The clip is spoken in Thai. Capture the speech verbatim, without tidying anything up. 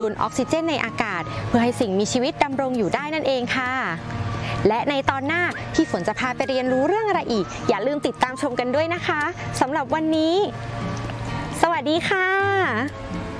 ดูดออกซิเจนในอากาศเพื่อให้สิ่งมีชีวิตดำรงอยู่ได้นั่นเองค่ะและในตอนหน้าพี่ฝนจะพาไปเรียนรู้เรื่องอะไรอีกอย่าลืมติดตามชมกันด้วยนะคะสำหรับวันนี้สวัสดีค่ะ